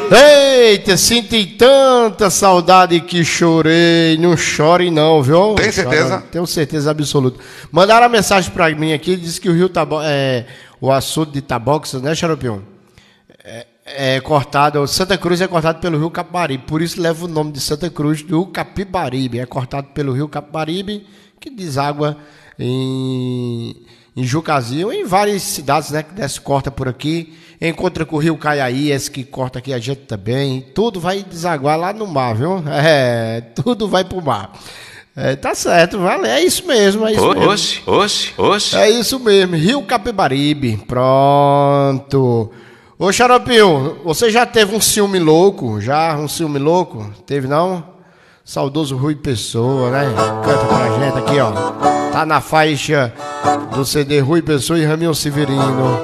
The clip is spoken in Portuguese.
Eita, senti tanta saudade que chorei. Não chore não, viu? Tem certeza? Tenho certeza absoluta. Mandaram a mensagem pra mim aqui, disse que o rio o açude de Taboxas, né, Xaropião? É cortado, Santa Cruz é cortado pelo rio Capibaribe, por isso leva o nome de Santa Cruz do Capibaribe. É cortado pelo rio Capibaribe, que deságua em Jucazinho, em várias cidades, né, que desce, corta por aqui, encontra com o rio Caiaí, esse que corta aqui a gente também, tudo vai desaguar lá no mar, viu? Tudo vai pro mar. Tá certo, vale, é isso mesmo, é isso mesmo. Oxe. É isso mesmo, rio Capibaribe, pronto. Ô Xaropinho, você já teve um ciúme louco? Teve não? Saudoso Rui Pessoa, né? Canta pra gente aqui, ó. Tá na faixa do CD Rui Pessoa e Raminho Severino.